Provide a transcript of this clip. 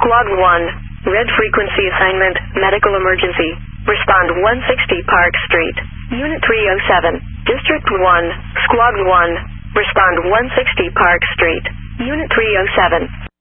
Squad 1, red frequency assignment, medical emergency. Respond 160 Park Street. Unit 307, District 1, Squad 1. Respond 160 Park Street. Unit 307.